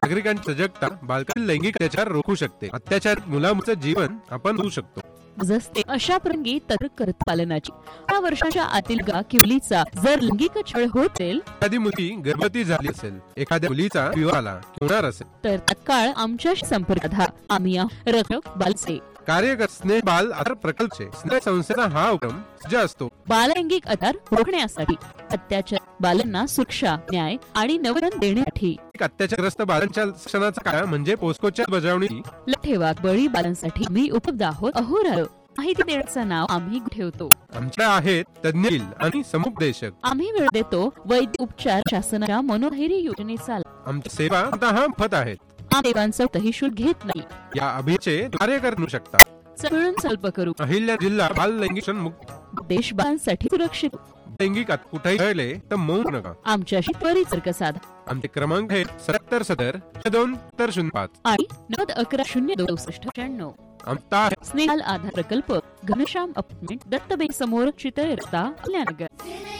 नागरिकांची सजगता बालकांतील लैंगिक अत्याचार रोखू शकते. अत्याचार मुलामुचं जीवन आपण होऊ शकतो. जसते अशा प्रसंगी तर्क पालनाची 12 वर्षाच्या आतील मुलीचा जर लैंगिक छळ होत असेल, एखादी मुलगी गर्भवती झाली असेल, एखाद्या मुलीचा विवाह होणार असेल तर तात्काळ आमच्याशी संपर्क साधा. आम्ही रक्षक बालसे कार्यकर्ते स्नेह बाल आधार प्रकल्पचे स्नेह संस्थेचा हा उपक्रम सज्ज असतो. बाललैंगिक अत्याचार रोखण्यासाठी, अत्याचार बालांना सुरक्षा, न्याय आणि नवरन देण्यासाठी अत्याचारग्रस्त बालांच्या शिक्षणाचा कायदा म्हणजे पोस्कोच्या बजावणी ठेवा. बळी बालांसाठी मी उपलब्ध आहोत. अहोरात्र माहिती देण्याचं नाव आम्ही ठेवतो. आमच्याकडे आहेत तज्ञ आणि समुपदेशक. आम्ही वेळ देतो वैद्य उपचार शासनाच्या मनोधैर्य योजनेचा. आमच्या सेवा आता मोफत आहेत. सेवांचा कोणताही शुल्क घेत नाही. या अभियानाचे कार्य करू शकता. मिळून संकल्प करू. अहिल्या जिल्हा बाल लैंगिक मुक्त देश बाळांसाठी सुरक्षित. लैंगिक कुठेही घडले तर मौन नका. आमच्याशी त्वरित संपर्क साधा. आमचे क्रमांक आहेत 77 2 05 आणि 90 11 02 96. आमचा स्नेहाल आधार प्रकल्प, घनश्याम अपार्टमेंट, दत्तबेग समोर, चितळे रस्ता, कल्याणनगर.